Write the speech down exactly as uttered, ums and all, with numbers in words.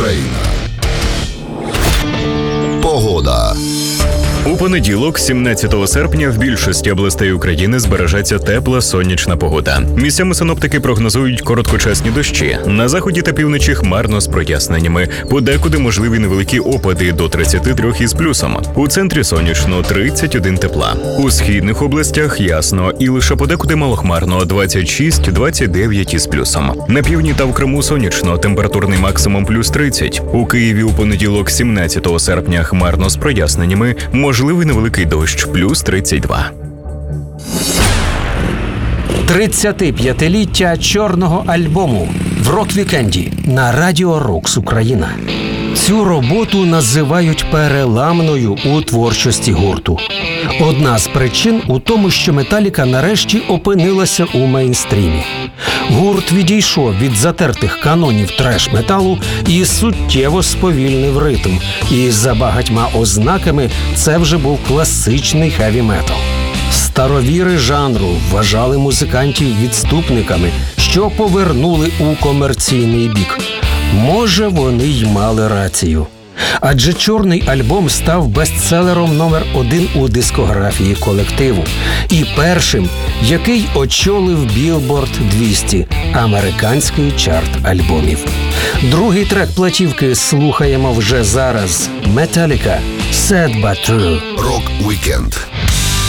Україна. Погода. У понеділок, сімнадцятого серпня, в більшості областей України збережеться тепла сонячна погода. Місцями синоптики прогнозують короткочасні дощі. На заході та півночі хмарно з проясненнями. Подекуди можливі невеликі опади до тридцяти трьох із плюсом. У центрі сонячно тридцять один тепла. У східних областях ясно і лише подекуди малохмарно двадцять шість - двадцять дев'ять із плюсом. На півдні та в Криму сонячно, температурний максимум плюс тридцять. У Києві у понеділок, сімнадцятого серпня, хмарно з проясненнями. Можливий невеликий дощ, плюс тридцять два. тридцятип'ятиліття чорного альбому в рок-вікенді на Радіо Рокс Україна. Цю роботу називають переламною у творчості гурту. Одна з причин у тому, що Металіка нарешті опинилася у мейнстрімі. Гурт відійшов від затертих канонів треш-металу і суттєво сповільнив ритм. І за багатьма ознаками це вже був класичний хеві-метал. Старовіри жанру вважали музикантів відступниками, що повернули у комерційний бік. Може, вони й мали рацію. Адже чорний альбом став бестселером номер один у дискографії колективу. І першим, який очолив Billboard двісті – американський чарт альбомів. Другий трек платівки слухаємо вже зараз. Metallica – Sad But True. Рок-вікенд